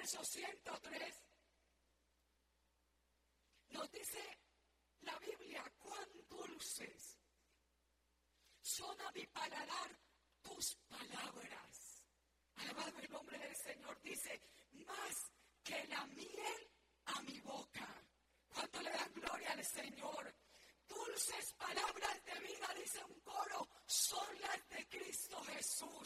verso 103, nos dice la Biblia: cuán dulces son a mi paladar tus palabras. Alabado el nombre del Señor. Dice, más que la miel a mi boca. ¿Cuánto le dan gloria al Señor? Dulces palabras de vida, dice un coro, son las de Cristo Jesús.